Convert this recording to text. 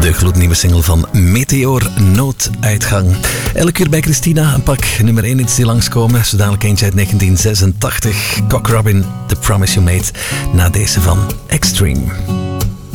De gloednieuwe single van Meteor, Nooduitgang. Elke uur bij Christina een pak nummer 1 iets die langskomen. Zo dadelijk eentje uit 1986. Cock Robin, The Promise You Made. Na deze van Extreme.